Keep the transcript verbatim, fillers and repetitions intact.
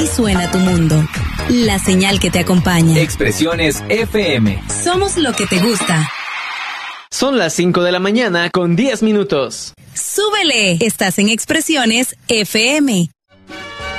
Y suena tu mundo. La señal que te acompaña. Expresiones F M. Somos lo que te gusta. Son las cinco de la mañana con diez minutos. ¡Súbele! Estás en Expresiones F M.